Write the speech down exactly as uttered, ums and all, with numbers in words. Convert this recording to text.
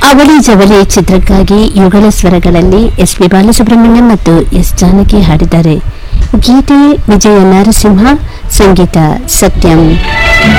ಅವಳಿ ಜವಳಿ ಚಿತ್ರಕ್ಕಾಗಿ ಯುಗಳ ಸ್ವರಗಳಲ್ಲಿ ಎಸ್ ಪಿ ಬಾಲಸುಬ್ರಹ್ಮಣ್ಯಂ ಮತ್ತು ಎಸ್ ಜಾನಕಿ ಹಾಡಿದ್ದಾರೆ. ಗೀತೆ ವಿಜಯ ನರಸಿಂಹ, ಸಂಗೀತ ಸತ್ಯಂ.